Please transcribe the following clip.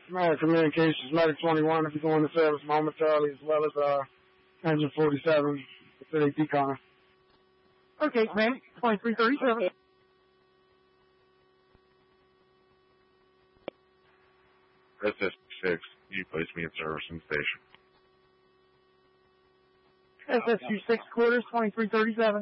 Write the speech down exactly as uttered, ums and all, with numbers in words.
Medic Communications, Medic twenty-one, if you're going to service momentarily, as well as uh, Engine forty-seven, City Decon. Okay, Medic twenty-three thirty-seven. S S six, you place me in service in station. S S two six quarters, twenty-three thirty-seven.